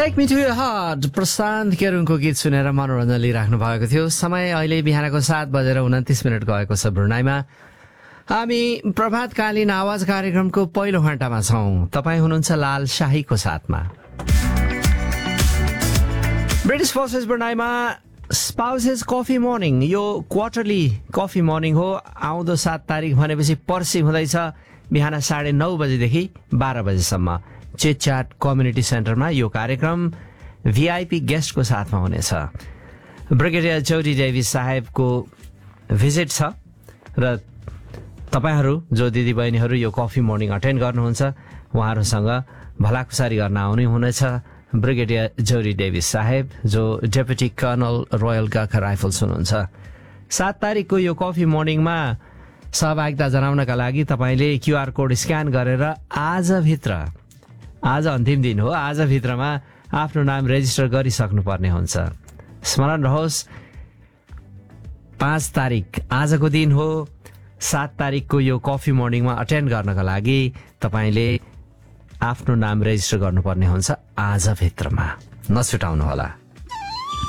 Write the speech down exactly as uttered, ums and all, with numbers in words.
Take me to your heart प्रशान्त केरुङको गीत सुनेर मनोरञ्जन लिइराख्नु भएको थियो। समय अहिले बिहानको सात बजेर उन्तिस मिनट गएको छ। ब्रुनाईमा हामी प्रभातकालीन आवाज कार्यक्रमको पहिलो घण्टामा छौं। तपाईँ हुनुहुन्छ लाल शाहीको साथमा। British forces ब्रुनाईमा spouses coffee morning, यो क्वार्टरली कफी मर्निङ हो। आउँदो सात तारिक भनेपछि पर्सि हुँदैछ बिहान साढे नौ बजेदेखि बाह्र बजेसम्म चिट च्याट कम्युनिटी सेन्टरमा। यो कार्यक्रम भिआइपी गेस्टको साथमा हुनेछ। ब्रिगेडियर चौरी डेभिस साहेबको भिजिट छ र तपाईहरू जो दिदीबहिनीहरू यो कफी मर्निङ अटेन्ड गर्नुहुन्छ उहाँहरूसँग भलाकुसारी गर्न आउनु हुनेछ। ब्रिगेडियर जोरी डेभिस साहेब जो deputy colonel royal Gorkha rifles हुनुहुन्छ। सात तारिकको यो कफी मर्निङमा सहभागिता जनाउनका लागि तपाईँले क्यूआर कोड स्क्यान गरेर आजभित्र, आज अन्तिम दिन हो, आजभित्रमा आफ्नो नाम रेजिस्टर गरिसक्नु पर्ने हुन्छ। स्मरण रहोस् पाँच तारिक आजको दिन हो। सात तारिकको यो कफी मर्निङमा अटेन्ड गर्नका लागि तपाईँले आफ्नो नाम रेजिस्टर गर्नुपर्ने हुन्छ आजभित्रमा, नछुटाउनुहोला।